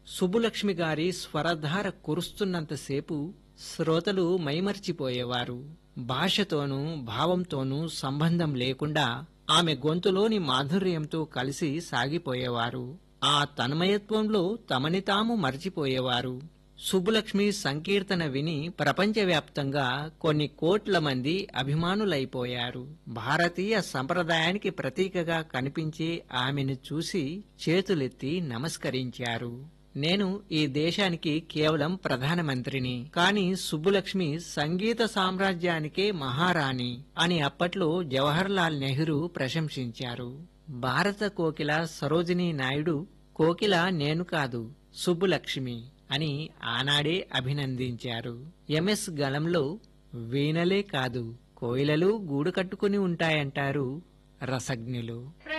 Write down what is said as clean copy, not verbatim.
సుబ్బులక్ష్మి గారి స్వరధార కురుస్తున్నంతసేపు శ్రోతలు మైమర్చిపోయేవారు. భాషతోనూ భావంతోనూ సంబంధం లేకుండా ఆమె గొంతులోని మాధుర్యంతో కలిసి సాగిపోయేవారు. ఆ తన్మయత్వంలో తమని తాము మర్చిపోయేవారు. సుబ్బులక్ష్మి సంకీర్తన విని ప్రపంచవ్యాప్తంగా కొన్ని కోట్ల మంది అభిమానులైపోయారు. భారతీయ సంప్రదాయానికి ప్రతీకగా కనిపించే ఆమెను చూసి చేతులెత్తి నమస్కరించారు. నేను ఈ దేశానికి కేవలం ప్రధానమంత్రిని, కాని సుబ్బులక్ష్మి సంగీత సామ్రాజ్యానికే మహారాణి అని అప్పట్లో జవహర్లాల్ నెహ్రూ ప్రశంసించారు. భారత కోకిల సరోజినీ నాయుడు కోకిల నేను కాదు సుబ్బులక్ష్మి అని ఆనాడే అభినందించారు. ఎంఎస్ గళంలో వీణలే కాదు కోయిలలు గూడు కట్టుకుని ఉంటాయంటారు రసజ్ఞులు.